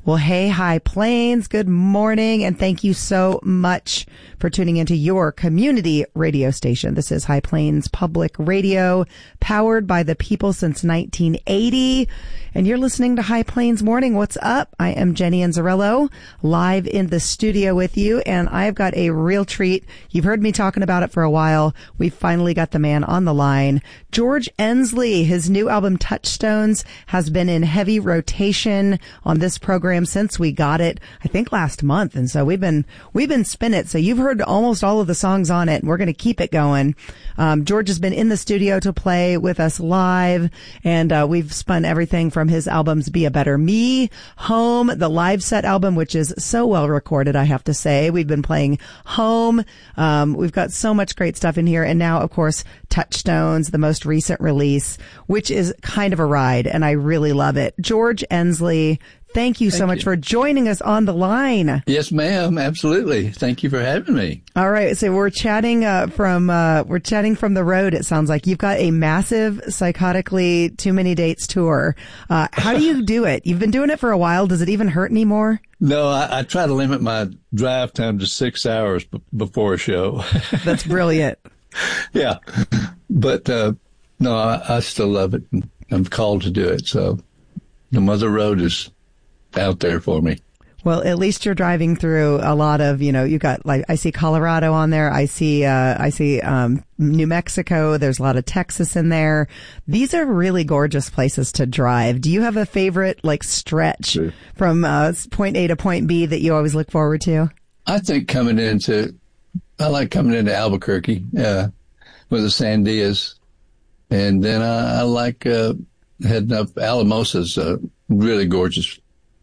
Well, hey, High Plains, good morning, and thank you so much for tuning into your community radio station. This is High Plains Public Radio, powered by the people since 1980, and you're listening to High Plains Morning. What's up? I am Jenny Anzarello, live in the studio with you, and I've got a real treat. You've heard me talking about it for a while. We've finally got the man on the line. George Ensley, his new album Touchstones has been in heavy rotation on this program since we got it, I think last month. And so we've been spinning it. So you've heard almost all of the songs on it, and we're going to keep it going. George has been in the studio to play with us live, and we've spun everything from his albums Be a Better Me, Home, the live set album, which is so well recorded, I have to say. We've been playing Home. We've got so much great stuff in here. And now, of course, Touchstones, the most recent release, which is kind of a ride, and I really love it. George Ensley, thank you so much for joining us on the line. Yes, ma'am. Absolutely. Thank you for having me. All right. So we're chatting from the road. It sounds like you've got a massive Psychotically Too Many Dates tour. How do you do it? You've been doing it for a while. Does it even hurt anymore? No, I try to limit my drive time to 6 hours before a show. That's brilliant. Yeah. But, no, I still love it. I'm called to do it. So the Mother Road is out there for me. Well, at least you're driving through a lot of, you got, like, I see Colorado on there. I see New Mexico. There's a lot of Texas in there. These are really gorgeous places to drive. Do you have a favorite, like, stretch from point A to point B that you always look forward to? I think I like coming into Albuquerque, with the Sandias. And then I like, heading up Alamosa's, really gorgeous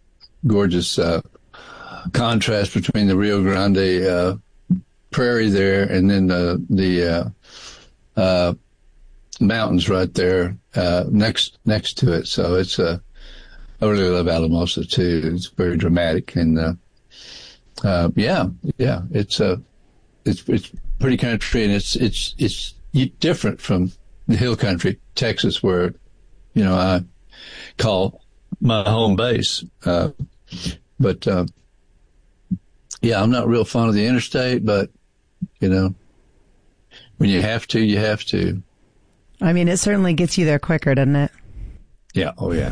contrast between the Rio Grande prairie there and then the mountains right there next to it. So it's I really love Alamosa too. It's very dramatic and it's pretty country, and it's different from the hill country, Texas, where I call my home base. But I'm not real fond of the interstate, but, when you have to, you have to. I mean, it certainly gets you there quicker, doesn't it? Yeah. Oh, yeah.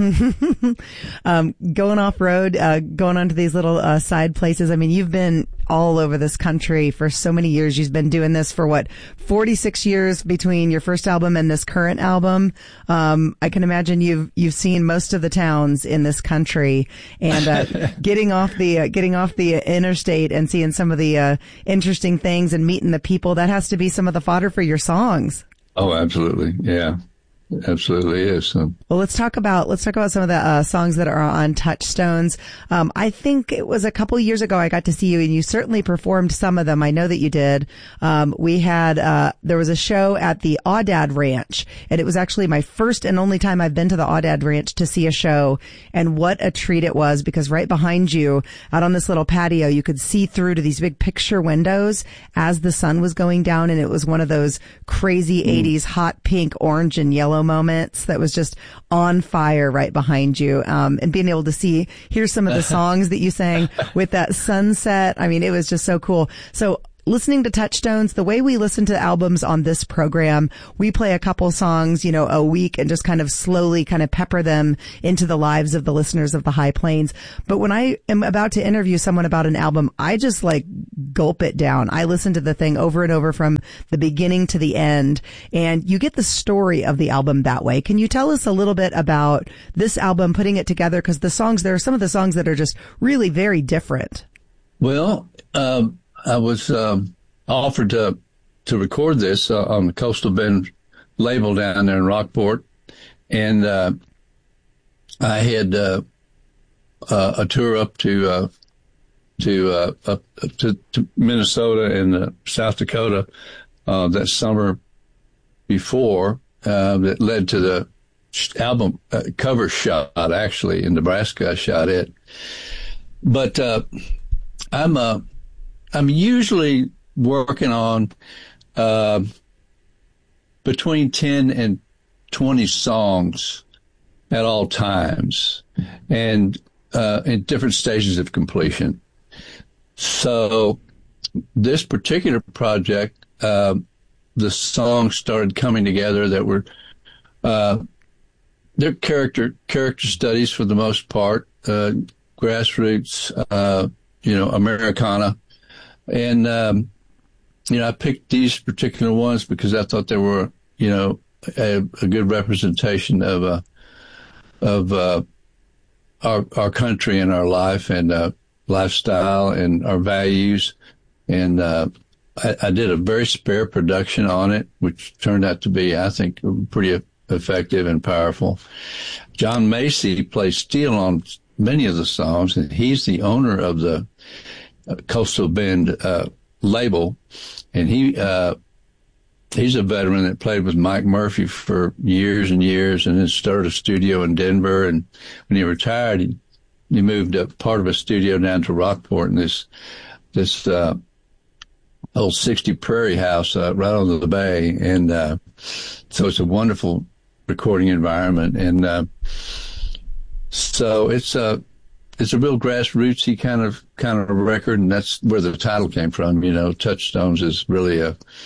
Going off road, going onto these little side places. I mean, you've been all over this country for so many years. You've been doing this for 46 years between your first album and this current album. I can imagine you've seen most of the towns in this country, and getting off the interstate and seeing some of the interesting things and meeting the people, that has to be some of the fodder for your songs. Oh, absolutely. Yeah. Absolutely is. Well, let's talk about some of the songs that are on Touchstones. I think it was a couple years ago I got to see you, and you certainly performed some of them. I know that you did. We had there was a show at the Audad Ranch, and it was actually my first and only time I've been to the Audad Ranch to see a show. And what a treat it was, because right behind you, out on this little patio, you could see through to these big picture windows as the sun was going down, and it was one of those crazy 80s hot pink, orange, and yellow moments that was just on fire right behind you. And being able to hear some of the songs that you sang with that sunset. I mean, it was just so cool. So listening to Touchstones, the way we listen to albums on this program, we play a couple songs, a week, and just kind of slowly kind of pepper them into the lives of the listeners of the High Plains. But when I am about to interview someone about an album, I just gulp it down. I listen to the thing over and over from the beginning to the end, and you get the story of the album that way. Can you tell us a little bit about this album, putting it together? Because there are some of the songs that are just really very different. Well, I was offered to record this on the Coastal Bend label down there in Rockport, and I had a tour up to Minnesota and South Dakota that summer before that led to the album cover shot. Actually, in Nebraska, I shot it, but I'm usually working on between 10 and 20 songs at all times. And in different stages of completion. So this particular project, the songs started coming together that were, they're character studies for the most part, grassroots, Americana. And, I picked these particular ones because I thought they were, a good representation of our country and our life and, lifestyle and our values. And, I did a very spare production on it, which turned out to be, I think, pretty effective and powerful. John Macy plays steel on many of the songs, and he's the owner of the Coastal Bend label, and he's a veteran that played with Mike Murphy for years and years, and then started a studio in Denver. And when he retired, he moved up part of a studio down to Rockport in this old 60 Prairie house right on the bay, and so it's a wonderful recording environment. And so it's a real grassrootsy kind of record, and that's where the title came from. Touchstones is really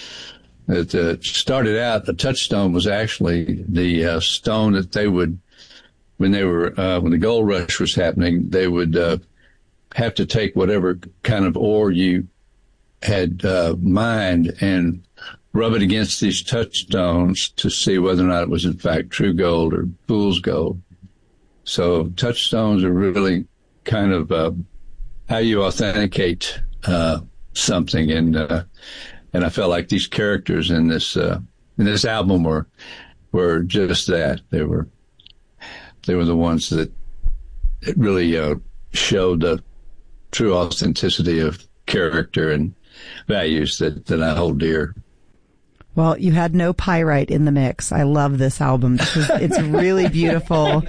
it started out. The touchstone was actually the stone that they would, when the gold rush was happening, they would have to take whatever kind of ore you had mined and rub it against these touchstones to see whether or not it was in fact true gold or fool's gold. So touchstones are really kind of how you authenticate something, and I felt like these characters in this album were just that. They were the ones that it really showed the true authenticity of character and values that I hold dear. Well, you had no pyrite in the mix. I love this album. It's really beautiful.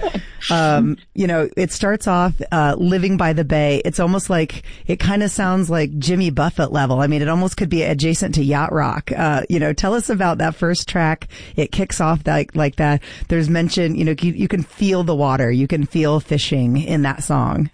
It starts off, Living by the Bay. It's almost like, it kind of sounds like Jimmy Buffett level. I mean, it almost could be adjacent to yacht rock. Tell us about that first track. It kicks off like that. There's mention, you can feel the water. You can feel fishing in that song.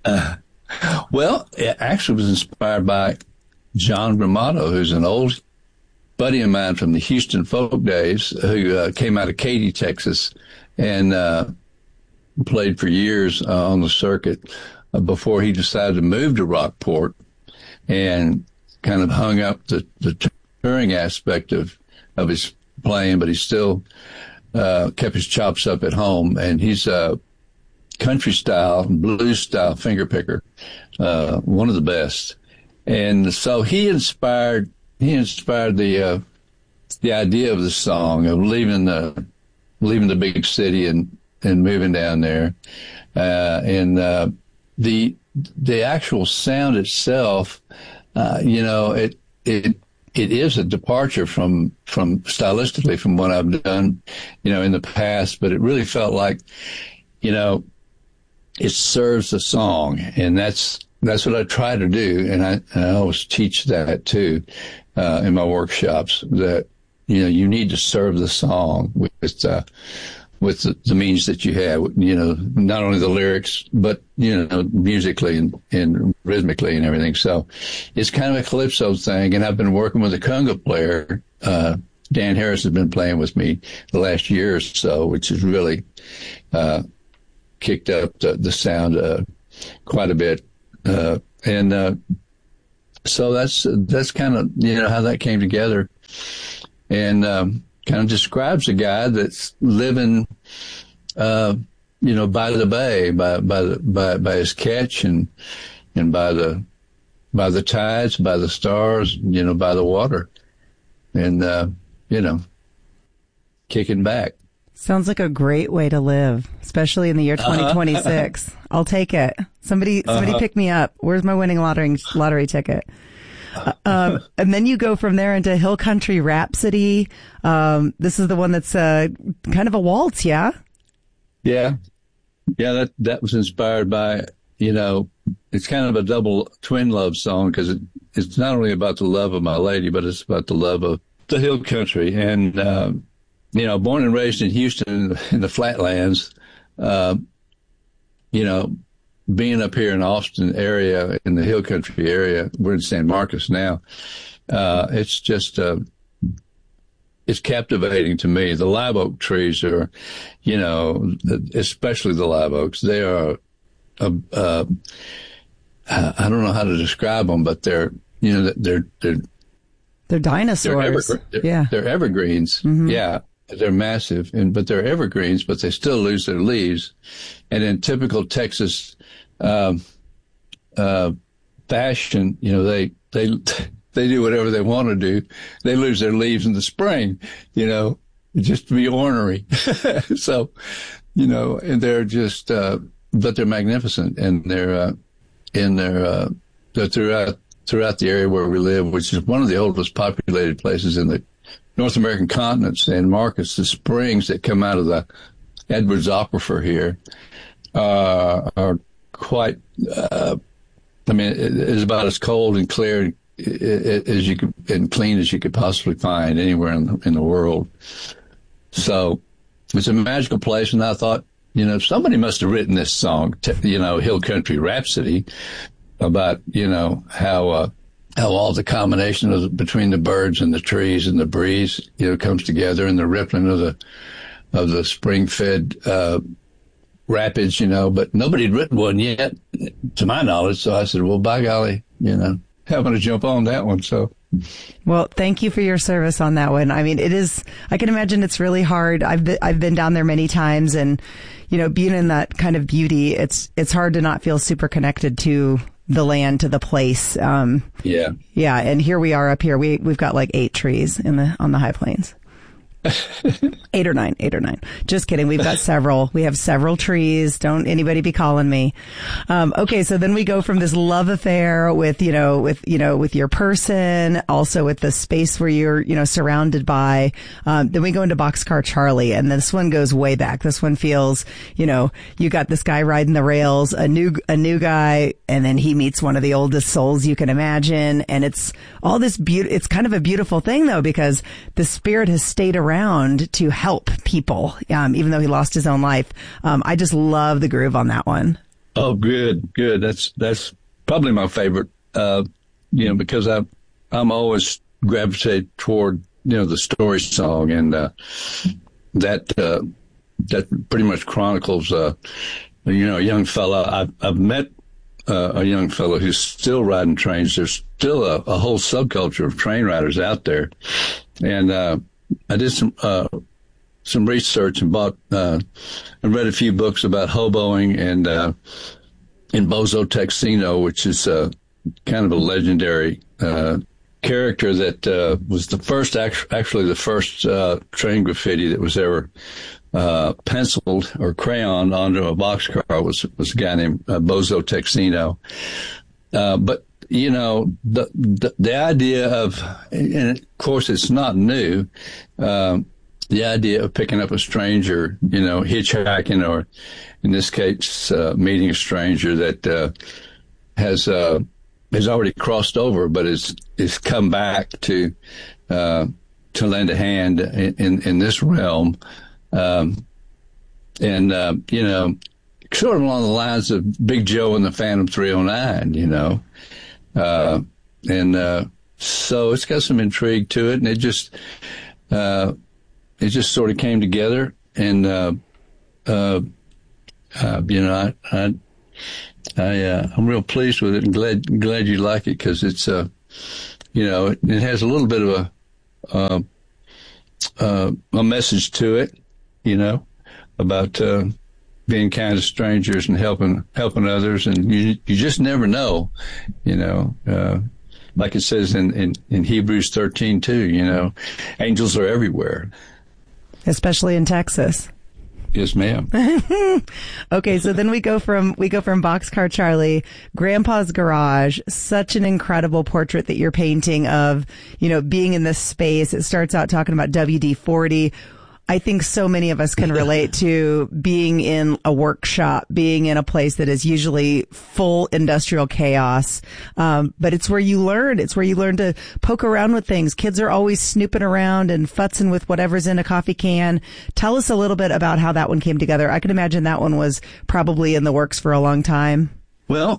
Well, it actually was inspired by John Gramato, who's an old buddy of mine from the Houston folk days, who came out of Katy, Texas, and played for years on the circuit before he decided to move to Rockport, and kind of hung up the touring aspect of his playing, but he still kept his chops up at home. And he's a country style, blues style finger picker, one of the best. And so he inspired the idea of the song of leaving the big city and moving down there. And the actual sound itself, it is a departure from stylistically from what I've done, in the past, but it really felt like, it serves the song, and that's what I try to do. And I always teach that too, in my workshops, that, you need to serve the song with the means that you have, not only the lyrics, but, musically and rhythmically and everything. So it's kind of a calypso thing. And I've been working with a conga player. Dan Harris has been playing with me the last year or so, which has really, kicked up the sound, quite a bit. So that's kind of, how that came together, and, kind of describes a guy that's living, by the bay, by his catch and by the tides, by the stars, by the water, and, kicking back. Sounds like a great way to live, especially in the year 2026. I'll take it. Somebody pick me up. Where's my winning lottery ticket? And then you go from there into Hill Country Rhapsody. This is the one that's kind of a waltz, yeah? Yeah. Yeah, that was inspired by, it's kind of a double twin love song, because it's not only about the love of my lady, but it's about the love of the Hill Country. And, born and raised in Houston in the Flatlands, being up here in Austin area, in the Hill Country area, we're in San Marcos now. It's just, it's captivating to me. The live oak trees are, you know, especially the live oaks. They are, I don't know how to describe them, but they're, you know, they're dinosaurs. They're evergreens. Mm-hmm. Yeah. They're massive, but they're evergreens, but they still lose their leaves. And in typical Texas, fashion, you know, they do whatever they want to do. They lose their leaves in the spring, you know, just to be ornery. So, you know, and they're just, but they're magnificent, and they're throughout the area where we live, which is one of the oldest populated places in the North American continent, San Marcos. The springs that come out of the Edwards Aquifer here are quite, I mean, it's about as cold and clear as you could, and clean as you could possibly find anywhere in the world. So it's a magical place, and I thought, you know, somebody must have written this song, you know, Hill Country Rhapsody, about, you know, how all the combination between the birds and the trees and the breeze, you know, comes together, and the rippling of the spring-fed rapids, you know. But nobody had written one yet, to my knowledge. So I said, well, by golly, you know, having to jump on that one. So, well, thank you for your service on that one. I mean, it is, I can imagine it's really hard. I've been down there many times, and, you know, being in that kind of beauty, it's hard to not feel super connected to the land, to the place. Yeah. And here we are up here. We've got like 8 trees on the high plains. 8 or 9. Just kidding. We've got several. We have several trees. Don't anybody be calling me. Okay. So then we go from this love affair with your person, also with the space where you're, you know, surrounded by, then we go into Boxcar Charlie, and this one goes way back. This one feels, you know, you got this guy riding the rails, a new guy, and then he meets one of the oldest souls you can imagine. And it's all this it's kind of a beautiful thing though, because the spirit has stayed around to help people, even though he lost his own life. I just love the groove on that one. Oh, good. That's probably my favorite, you know, because I'm always gravitate toward, you know, the story song, and that pretty much chronicles, you know, a young fella. I've met a young fellow who's still riding trains. There's still a whole subculture of train riders out there, and I did some research and and read a few books about hoboing, and in Bozo Texino, which is kind of a legendary character that was the first, actually the first train graffiti that was ever penciled or crayon onto a boxcar was a guy named Bozo Texino. But you know, the idea of, and of course it's not new, the idea of picking up a stranger, you know, hitchhiking, or in this case, meeting a stranger that has already crossed over, but is come back to lend a hand in this realm, and you know, sort of along the lines of Big Joe and the Phantom 309, you know. So it's got some intrigue to it, and it just sort of came together, and, you know, I'm real pleased with it, and glad you like it, because it's, you know, it has a little bit of a message to it, you know, about, being kind to strangers and helping others, and you just never know, you know. Like it says in Hebrews 13:2, you know, angels are everywhere, especially in Texas. Yes, ma'am. Okay, so then we go from Boxcar Charlie, Grandpa's Garage, such an incredible portrait that you're painting of, you know, being in this space. It starts out talking about WD-40. I think so many of us can relate to being in a workshop, being in a place that is usually full industrial chaos. But it's where you learn. It's where you learn to poke around with things. Kids are always snooping around and futzing with whatever's in a coffee can. Tell us a little bit about how that one came together. I can imagine that one was probably in the works for a long time. Well,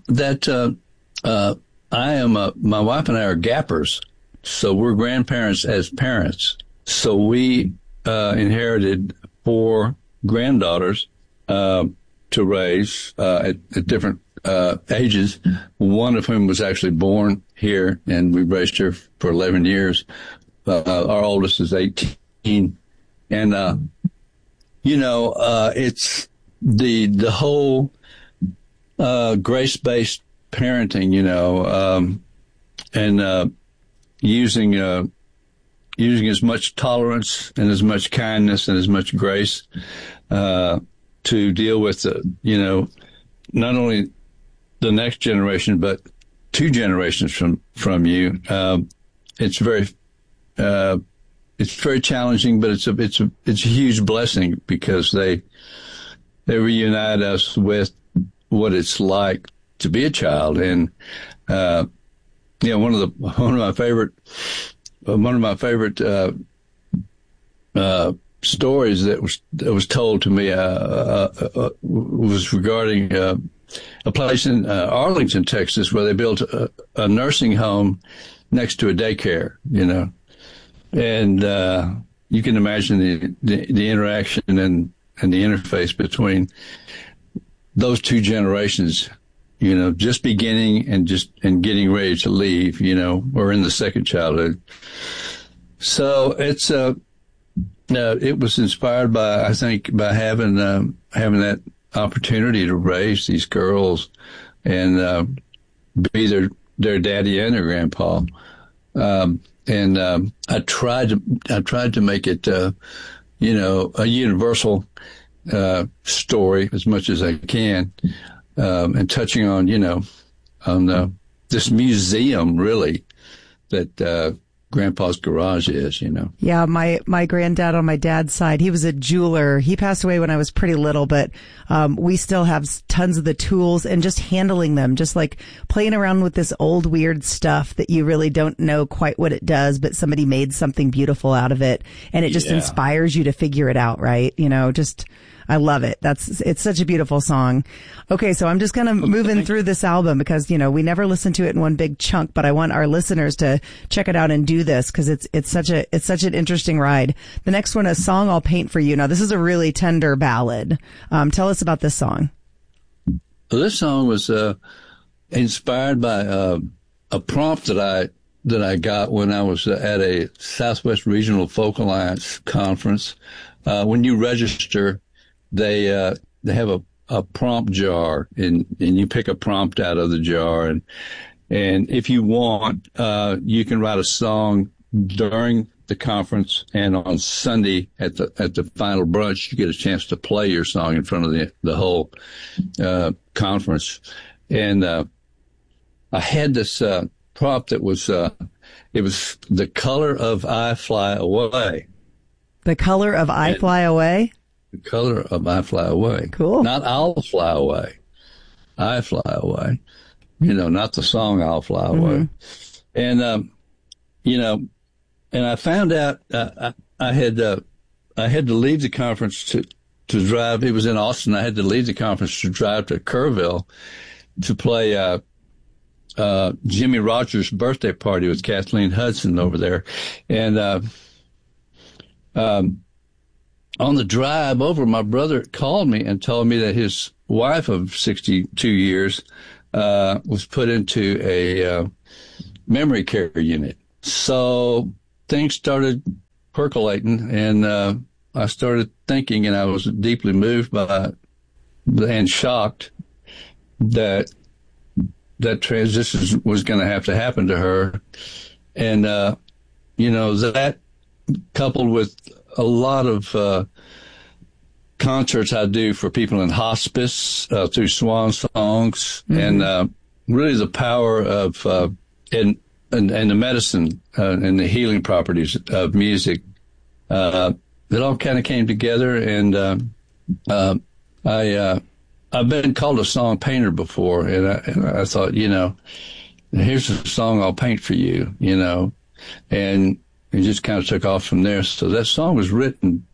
my wife and I are gappers. So we're grandparents as parents. So we inherited 4 granddaughters to raise at different ages, one of whom was actually born here, and we raised her for 11 years. Our oldest is 18. And, it's the whole grace-based parenting, and using as much tolerance and as much kindness and as much grace to deal with not only the next generation but 2 generations from you. It's very challenging, but it's a huge blessing because they reunite us with what it's like to be a child. And one of my favorite stories that was told to me was regarding a place in Arlington, Texas, where they built a nursing home next to a daycare. And you can imagine the interaction and the interface between those 2 generations. Just beginning and getting ready to leave, or in the second childhood. So it's, it was inspired by having that opportunity to raise these girls and, be their daddy and their grandpa. I tried to make it, a universal, story as much as I can. And touching on, this museum really that, Grandpa's garage is, Yeah, my granddad on my dad's side, he was a jeweler. He passed away when I was pretty little, but we still have tons of the tools and just handling them, just like playing around with this old weird stuff that you really don't know quite what it does, but somebody made something beautiful out of it, and it just inspires you to figure it out, right? I love it. It's such a beautiful song. Okay, so I'm just going to move in through this album because, we never listen to it in one big chunk, but I want our listeners to check it out and do this because it's such an interesting ride. The next one, A Song I'll Paint for You. Now, this is a really tender ballad. Tell us about this song. This song was inspired by a prompt that I got when I was at a Southwest Regional Folk Alliance conference. When you register, they have a prompt jar and you pick a prompt out of the jar. And if you want, you can write a song during the conference, and on Sunday at the final brunch, you get a chance to play your song in front of the whole, conference. And, I had this, prompt that was, it was The Color of I Fly Away. The Color of I Fly Away? The Color of I Fly Away. Cool. Not I'll Fly Away. I Fly Away. Not the song I'll Fly Away. And, and I found out, I had to leave the conference to drive. It was in Austin. I had to leave the conference to drive to Kerrville to play, Jimmy Rogers' birthday party with Kathleen Hudson over there. And, on the drive over, my brother called me and told me that his wife of 62 years, was put into a, memory care unit. So things started percolating, and, I started thinking, and I was deeply moved by and shocked that transition was going to have to happen to her. And, that coupled with a lot of concerts I do for people in hospice through Swan Songs, and really the power of and the medicine and the healing properties of music it all kind of came together, and I've been called a song painter before, and I thought, here's a song I'll paint for you, and it just kind of took off from there. So that song was written.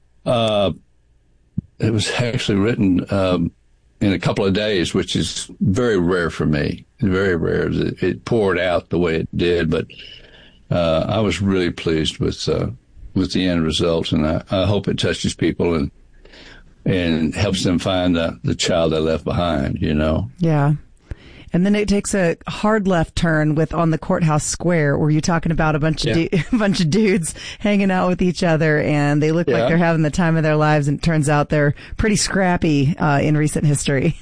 It was actually written in a couple of days, which is very rare for me. Very rare. It poured out the way it did, but I was really pleased with the end result, and I hope it touches people and helps them find the child they left behind. Yeah. And then it takes a hard left turn with On the Courthouse Square, where you're talking about a bunch of dudes hanging out with each other, and they look like they're having the time of their lives, and it turns out they're pretty scrappy in recent history.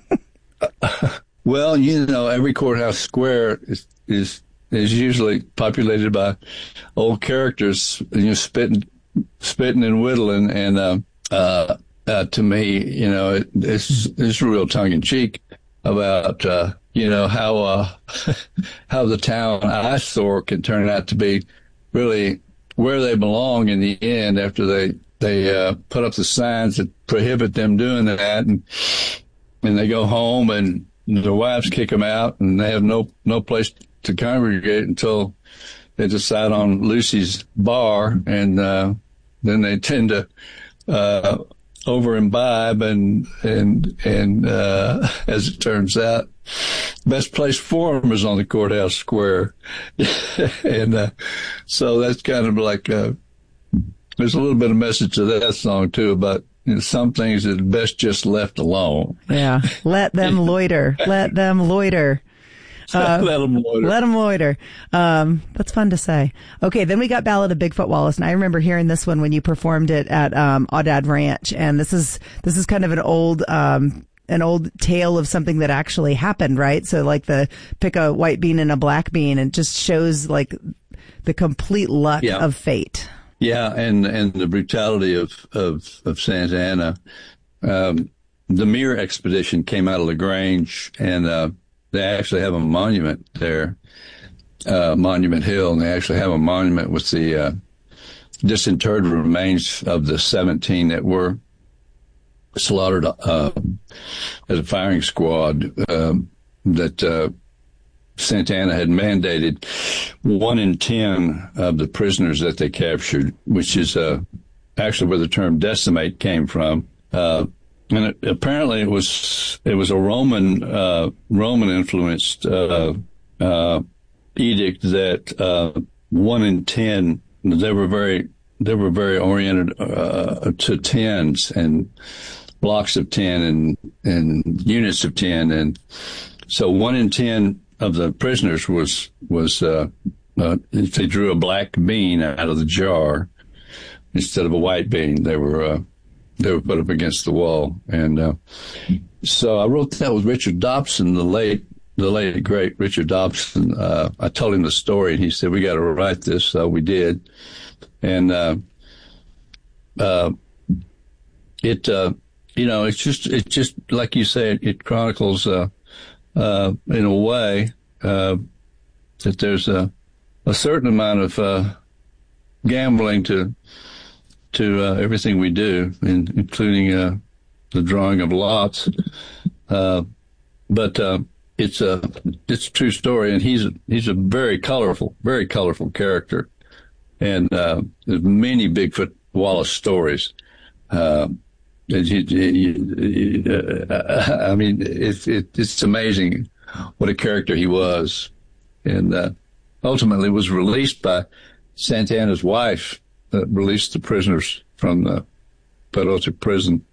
Well, every courthouse square is usually populated by old characters, spitting and whittling, and to me, it's real tongue in cheek about how the town eyesore can turn out to be really where they belong in the end after they put up the signs that prohibit them doing that, and they go home and their wives kick them out, and they have no place to congregate until they decide on Lucy's bar, and then they tend to over imbibe, and as it turns out, best place for them is on the courthouse square. And so that's kind of like there's a little bit of message to that song too about some things that are best just left alone. Yeah, let them loiter. Let them loiter. Let them loiter. Let them loiter. That's fun to say. Okay, then we got Ballad of Bigfoot Wallace, and I remember hearing this one when you performed it at Audad Ranch, and this is kind of an old tale of something that actually happened, right? So like pick a white bean and a black bean, and just shows like the complete luck of fate. Yeah, and the brutality of Santa Ana. The Muir expedition came out of LaGrange, and they actually have a monument there, Monument Hill, and they actually have a monument with the disinterred remains of the 17 that were slaughtered as a firing squad that Santa Ana had mandated 1 in 10 of the prisoners that they captured, which is actually where the term decimate came from. And apparently it was a Roman influenced edict that 1 in 10, they were very oriented to tens and blocks of 10 and units of 10, and so 1 in 10 of the prisoners was if they drew a black bean out of the jar instead of a white bean, they were put up against the wall. And so I wrote that with Richard Dobson, the late great Richard Dobson. I told him the story, and he said, "We got to write this." So we did, and it's just like you say, it chronicles in a way that there's a certain amount of gambling to everything we do, including the drawing of lots. But it's a true story, and he's a very colorful character, and there's many Bigfoot Wallace stories. I mean, it's amazing what a character he was, and ultimately was released by Santa Ana's wife. Released the prisoners from the Perote prison.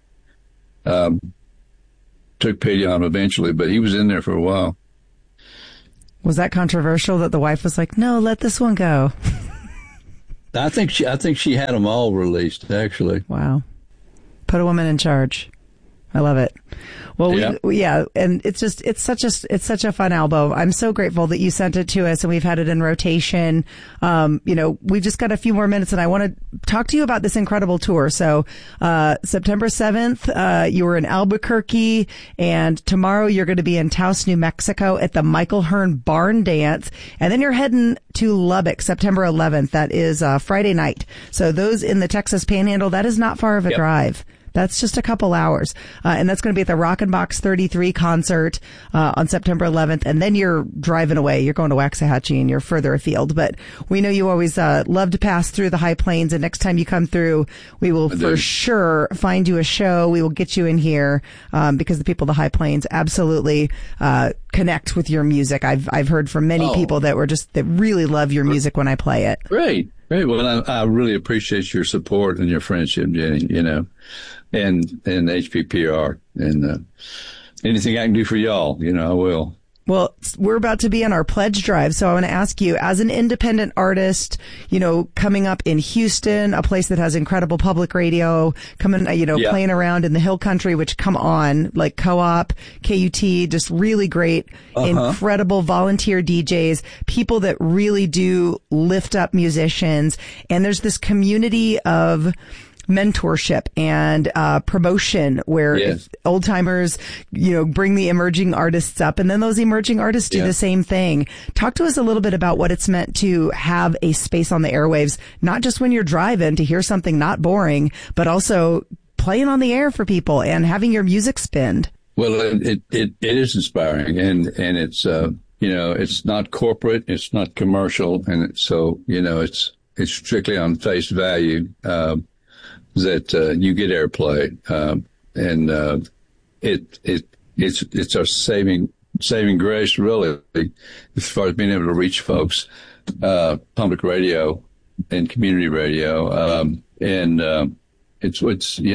Took pity on him eventually, but he was in there for a while. Was that controversial that the wife was like, "No, let this one go"? I think she had them all released, actually. Wow. Put a woman in charge. I love it. Well, Yeah. and it's such a fun album. I'm so grateful that you sent it to us and we've had it in rotation. We've just got a few more minutes and I want to talk to you about this incredible tour. So, September 7th, you were in Albuquerque, and tomorrow you're going to be in Taos, New Mexico at the Michael Hearn Barn Dance. And then you're heading to Lubbock, September 11th. That is, Friday night. So those in the Texas Panhandle, that is not far of a drive. That's just a couple hours. And that's going to be at the Rockin' Box 33 concert, on September 11th. And then you're driving away. You're going to Waxahachie and you're further afield. But we know you always, love to pass through the High Plains. And next time you come through, we will for sure find you a show. We will get you in here, because the people of the High Plains absolutely, connect with your music. I've heard from many people that really love your music when I play it. Great. Well, I really appreciate your support and your friendship, Jenny, and HPPR, and anything I can do for y'all, I will. Well, we're about to be on our pledge drive, so I want to ask you, as an independent artist, coming up in Houston, a place that has incredible public radio, playing around in the Hill Country, which come on, like Co-op, KUT, just really great, incredible volunteer DJs, people that really do lift up musicians, and there's this community of mentorship and promotion where old timers, bring the emerging artists up, and then those emerging artists do the same thing. Talk to us a little bit about what it's meant to have a space on the airwaves, not just when you're driving to hear something not boring, but also playing on the air for people and having your music spinned. Well, it is inspiring, and it's it's not corporate, it's not commercial, and so it's strictly on face value. That you get airplay, and it's our saving grace, really, as far as being able to reach folks. Public radio and community radio, and it's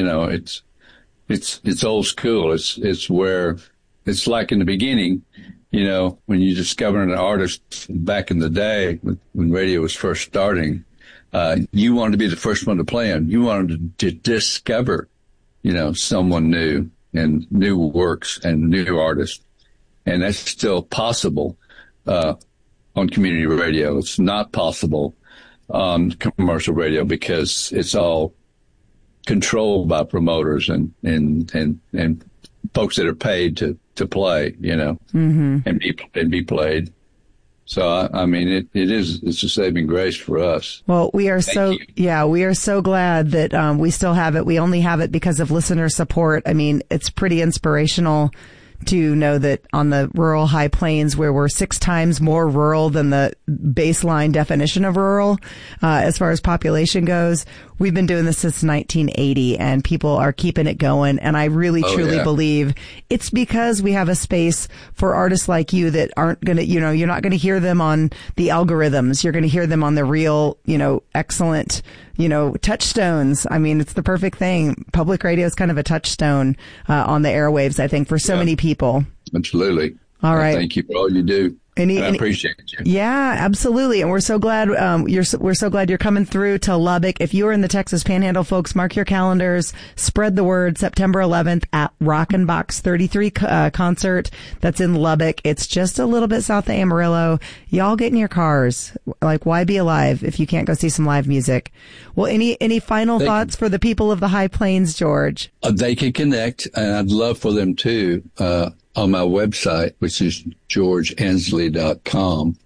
old school. It's where it's like in the beginning, when you discover an artist back in the day when radio was first starting. You wanted to be the first one to play them. You wanted to discover, someone new and new works and new artists. And that's still possible, on community radio. It's not possible on commercial radio because it's all controlled by promoters and folks that are paid to play, and be played. So, it's a saving grace for us. Well, we are we are so glad that, we still have it. We only have it because of listener support. It's pretty inspirational to know that on the rural High Plains, where we're 6 times more rural than the baseline definition of rural, as far as population goes, we've been doing this since 1980 and people are keeping it going. And I really truly believe it's because we have a space for artists like you that aren't going to, you're not going to hear them on the algorithms. You're going to hear them on the real, excellent, touchstones. It's the perfect thing. Public radio is kind of a touchstone, on the airwaves, I think, for so many people. Absolutely. All right. Thank you for all you do. I appreciate you. Yeah, absolutely. And we're so glad, we're so glad you're coming through to Lubbock. If you are in the Texas Panhandle, folks, mark your calendars, spread the word, September 11th at Rockin' Box 33 concert. That's in Lubbock. It's just a little bit south of Amarillo. Y'all get in your cars. Why be alive if you can't go see some live music? Well, any final thoughts for the people of the High Plains, George? They can connect, and I'd love for them to, on my website, which is georgeenslee.com,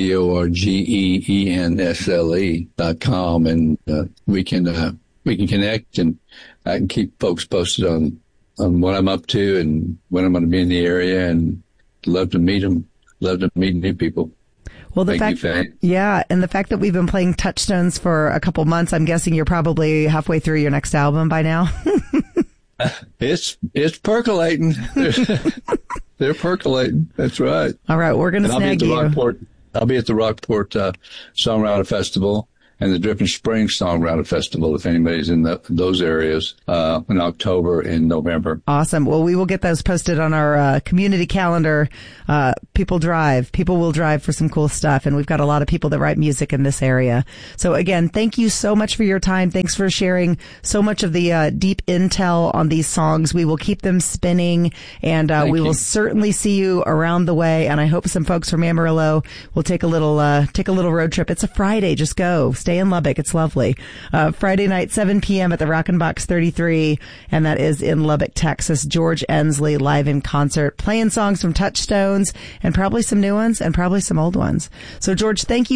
georgeensle.com, and we can connect, and I can keep folks posted on what I'm up to and when I'm going to be in the area, and love to meet them, love to meet new people. Well, and the fact that we've been playing Touchstones for a couple months, I'm guessing you're probably halfway through your next album by now. It's percolating. They're percolating. That's right. All right. We're going to snag you. I'll be at the Rockport Songwriter Festival and the Dripping Springs Songwriter Festival, if anybody's in those areas, in October and November. Awesome. Well, we will get those posted on our community calendar. People will drive for some cool stuff, and we've got a lot of people that write music in this area. So again, thank you so much for your time. Thanks for sharing so much of the deep intel on these songs. We will keep them spinning, and we will certainly see you around the way. And I hope some folks from Amarillo will take a little road trip. It's a Friday. Just go. Stay in Lubbock. It's lovely. Friday night, 7 p.m. at the Rockin' Box 33, and that is in Lubbock, Texas. George Ensley live in concert, playing songs from Touchstones, and probably some new ones, and probably some old ones. So, George, thank you